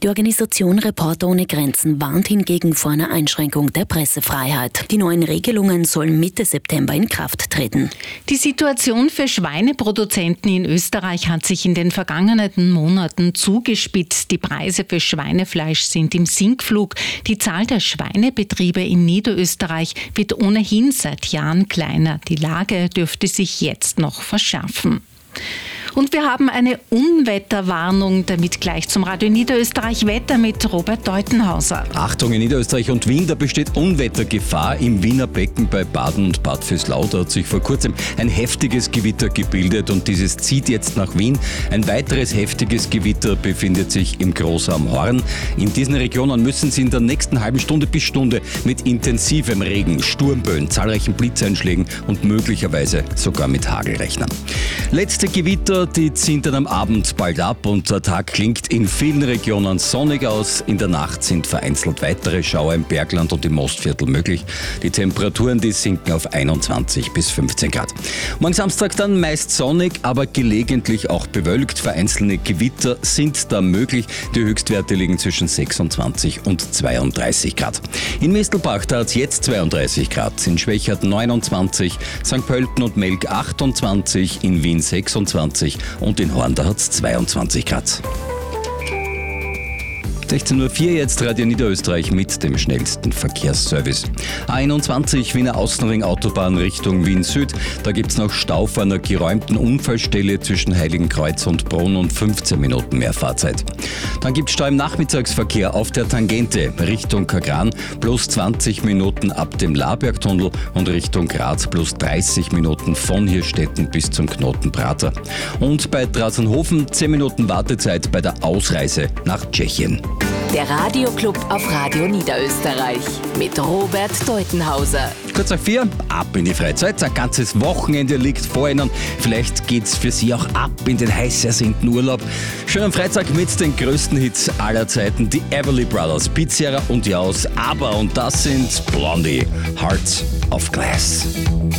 Die Organisation Reporter ohne Grenzen warnt hingegen vor einer Einschränkung der Pressefreiheit. Die neuen Regelungen sollen Mitte September in Kraft treten. Die Situation für Schweineproduzenten in Österreich hat sich in den vergangenen Monaten zugespitzt. Die Preise für Schweinefleisch sind im Sinkflug. Die Zahl der Schweinebetriebe in Niederösterreich wird ohnehin seit Jahren kleiner. Die Lage dürfte sich jetzt noch verschärfen. Und wir haben eine Unwetterwarnung, damit gleich zum Radio Niederösterreich Wetter mit Robert Deutenhauser. Achtung, in Niederösterreich und Wien, da besteht Unwettergefahr im Wiener Becken bei Baden und Bad Vöslau. Da hat sich vor kurzem ein heftiges Gewitter gebildet und dieses zieht jetzt nach Wien. Ein weiteres heftiges Gewitter befindet sich im Groß am Horn. In diesen Regionen müssen Sie in der nächsten halben Stunde bis Stunde mit intensivem Regen, Sturmböen, zahlreichen Blitzeinschlägen und möglicherweise sogar mit Hagel rechnen. Letzte Gewitter, die ziehen dann am Abend bald ab und der Tag klingt in vielen Regionen sonnig aus. In der Nacht sind vereinzelt weitere Schauer im Bergland und im Mostviertel möglich. Die Temperaturen, die sinken auf 21 bis 15 Grad. Morgen Samstag dann meist sonnig, aber gelegentlich auch bewölkt. Vereinzelte Gewitter sind da möglich. Die Höchstwerte liegen zwischen 26 und 32 Grad. In Mistelbach, da hat es jetzt 32 Grad, in Schwächert 29, St. Pölten und Melk 28, in Wien 26 und in Horn, da hat es 22 Grad. 16.04 Uhr jetzt Radio Niederösterreich mit dem schnellsten Verkehrsservice. A21 Wiener Außenring Autobahn Richtung Wien Süd. Da gibt es noch Stau vor einer geräumten Unfallstelle zwischen Heiligenkreuz und Brunn und 15 Minuten mehr Fahrzeit. Dann gibt es Stau im Nachmittagsverkehr auf der Tangente Richtung Kagran plus 20 Minuten ab dem Labergtunnel und Richtung Graz plus 30 Minuten von Hirstetten bis zum Knoten Prater. Und bei Drassenhofen 10 Minuten Wartezeit bei der Ausreise nach Tschechien. Der Radioclub auf Radio Niederösterreich mit Robert Deutenhauser. Kurz nach 4, ab in die Freizeit. Ein ganzes Wochenende liegt vor Ihnen. Vielleicht geht's für Sie auch ab in den heiß ersehnten Urlaub. Schönen Freitag mit den größten Hits aller Zeiten. Die Everly Brothers, Pete Sierra und Jaus. Aber, und das sind Blondie, Hearts of Glass.